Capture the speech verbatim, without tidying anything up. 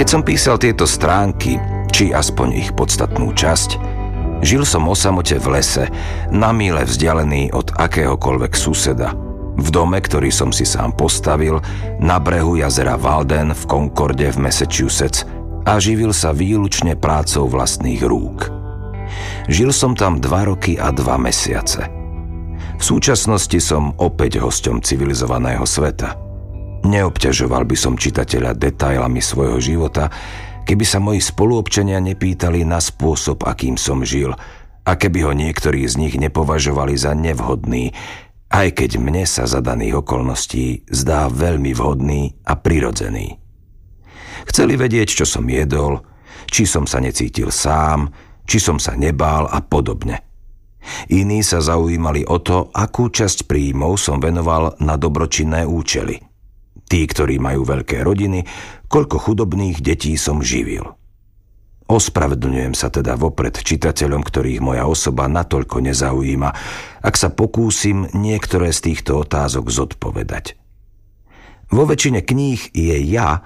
Keď som písal tieto stránky, či aspoň ich podstatnú časť, žil som o samote v lese, na míle vzdialený od akéhokoľvek suseda, v dome, ktorý som si sám postavil, na brehu jazera Walden v Concorde v Massachusetts a živil sa výlučne prácou vlastných rúk. Žil som tam dva roky a dva mesiace. V súčasnosti som opäť hosťom civilizovaného sveta. Neobťažoval by som čitateľa detailami svojho života, keby sa moji spoluobčania nepýtali na spôsob, akým som žil, a keby ho niektorí z nich nepovažovali za nevhodný, aj keď mne sa za daných okolností zdá veľmi vhodný a prirodzený. Chceli vedieť, čo som jedol, či som sa necítil sám, či som sa nebál a podobne. Iní sa zaujímali o to, akú časť príjmov som venoval na dobročinné účely. Tí, ktorí majú veľké rodiny, koľko chudobných detí som živil. Ospravedlňujem sa teda vopred čitateľom, ktorých moja osoba natoľko nezaujíma, ak sa pokúsim niektoré z týchto otázok zodpovedať. Vo väčšine kníh je ja